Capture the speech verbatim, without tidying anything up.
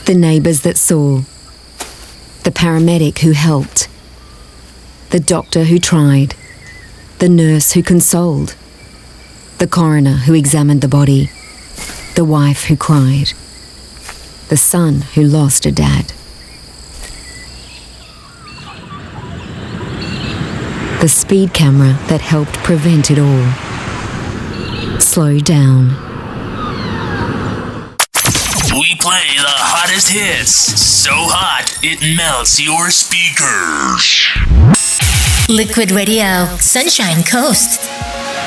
The neighbours that saw. The paramedic who helped. The doctor who tried. The nurse who consoled. The coroner who examined the body. The wife who cried. The son who lost a dad. The speed camera that helped prevent it all. Slow down. We play the hottest hits. So hot, it melts your speakers. Liquid Radio, Sunshine Coast.